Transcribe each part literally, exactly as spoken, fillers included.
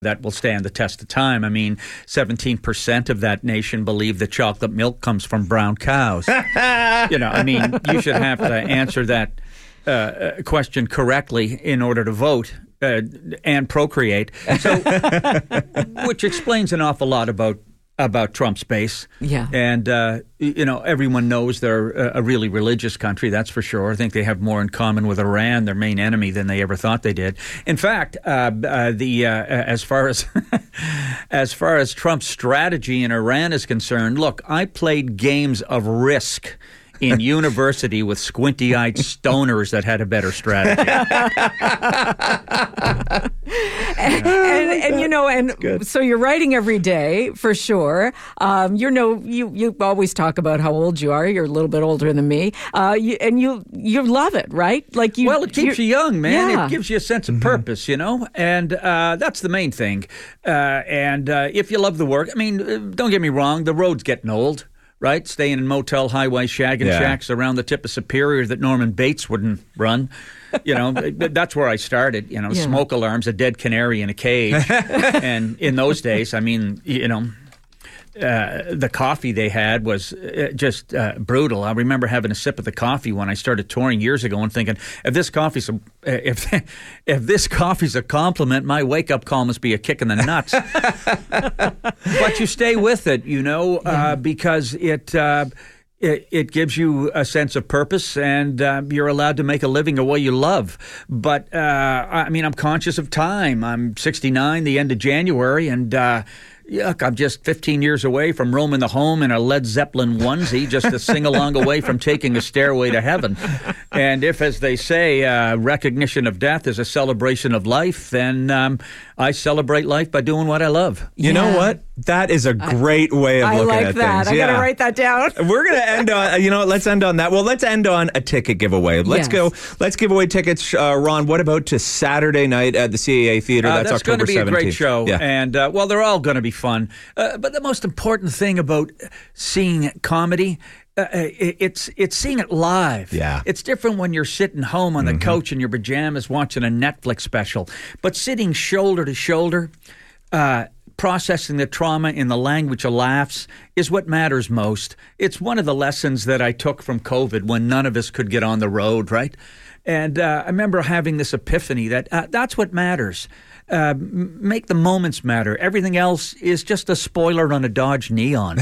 that will stand the test of time. I mean, seventeen percent of that nation believe that chocolate milk comes from brown cows. You know, I mean, you should have to answer that uh, question correctly in order to vote uh, and procreate. So, which explains an awful lot about about Trump's base. Yeah. And, uh, you know, everyone knows they're a really religious country, that's for sure. I think they have more in common with Iran, their main enemy, than they ever thought they did. In fact, uh, uh, the uh, as far as as far as Trump's strategy in Iran is concerned, look, I played games of Risk in university with squinty-eyed stoners that had a better strategy. and, and, and you know, and so you're writing every day for sure. Um, you know, you you always talk about how old you are. You're a little bit older than me, uh, you, and you you love it, right? Like you. Well, it keeps you young, man. Yeah. It gives you a sense of purpose, you know, and uh, that's the main thing. Uh, and uh, if you love the work, I mean, don't get me wrong, the road's getting old. Right? Staying in motel highway shagging yeah. shacks around the tip of Superior that Norman Bates wouldn't run. You know, that's where I started. You know, yeah. smoke alarms, a dead canary in a cage. And in those days, I mean, you know, uh, the coffee they had was just uh, brutal. I remember having a sip of the coffee when I started touring years ago and thinking, if this coffee's a, if if this coffee's a compliment, my wake-up call must be a kick in the nuts. But you stay with it, you know, uh, yeah. because it, uh, it it gives you a sense of purpose, and uh, you're allowed to make a living a way you love. But, uh, I mean, I'm conscious of time. I'm sixty-nine, the end of January, and uh, yuck, I'm just fifteen years away from roaming the home in a Led Zeppelin onesie, just a sing-along away from taking a stairway to heaven. And if, as they say, uh, recognition of death is a celebration of life, then um, I celebrate life by doing what I love. You yeah. know what? That is a great way of I looking like at that. things. I yeah. got to write that down. We're going to end on, you know, let's end on that. Well, let's end on a ticket giveaway. Let's yes. go. Let's give away tickets. Uh, Ron, what about to Saturday night at the C A A Theater? Uh, that's that's going to be October seventeenth. A great show. Yeah. And, uh, well, they're all going to be fun. Uh, but the most important thing about seeing comedy, uh, it's it's seeing it live. Yeah. It's different when you're sitting home on the mm-hmm. couch in your pajamas watching a Netflix special. But sitting shoulder to shoulder, uh, processing the trauma in the language of laughs is what matters most. It's one of the lessons that I took from COVID when none of us could get on the road, right? And uh, I remember having this epiphany that uh, that's what matters. Uh, make the moments matter. Everything else is just a spoiler on a Dodge Neon.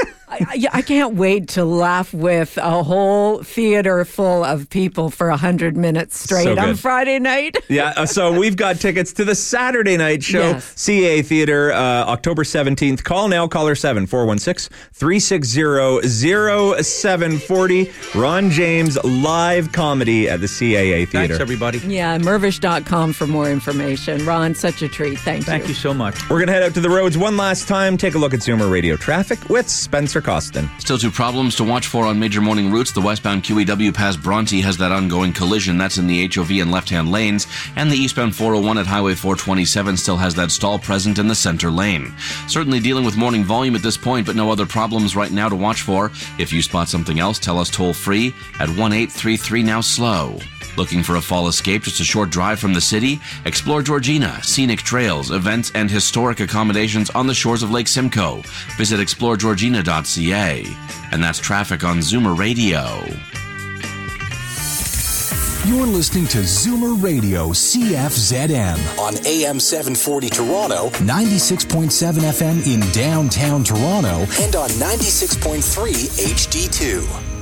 I, I can't wait to laugh with a whole theater full of people for one hundred minutes straight so on Friday night. Yeah, so we've got tickets to the Saturday night show, yes. C A A Theater, uh, October seventeenth. Call now, caller seven, four one six, three six zero, zero seven four zero. Ron James live comedy at the C A A Theater. Thanks, everybody. Yeah, mervish dot com for more information. Ron, such a treat. Thank you. Thank you so much. We're going to head out to the roads one last time. Take a look at Zoomer Radio traffic with Spencer Costin. Still two problems to watch for on major morning routes. The westbound Q E W past Bronte has that ongoing collision. That's in the H O V and left-hand lanes. And the eastbound four oh one at Highway four twenty-seven still has that stall present in the center lane. Certainly dealing with morning volume at this point, but no other problems right now to watch for. If you spot something else, tell us toll-free at one eight three three now slow. Looking for a fall escape just a short drive from the city? Explore Georgina, scenic trails, events, and historic accommodations on the shores of Lake Simcoe. Visit explore georgina dot c a. And that's traffic on Zoomer Radio. You're listening to Zoomer Radio C F Z M on A M seven forty Toronto, ninety-six point seven F M in downtown Toronto, and on ninety-six point three H D two.